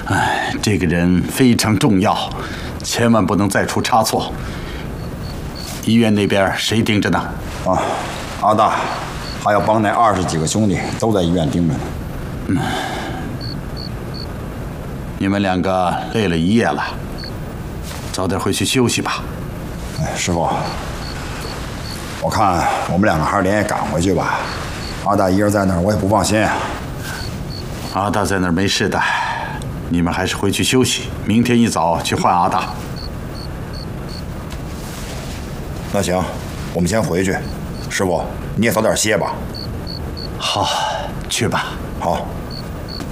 哎，这个人非常重要，千万不能再出差错。医院那边谁盯着呢？ 啊，阿大，还有帮那20几个兄弟都在医院盯着呢。 你们2个累了一夜了，早点回去休息吧。 哎，师傅，我看我们2个还是连夜赶回去吧。阿大一人在那儿，我也不放心啊。 阿大在那儿没事的，你们还是回去休息，明天一早去换阿大。 那行，我们先回去。师傅，你也早点歇吧。 好，去吧。 好。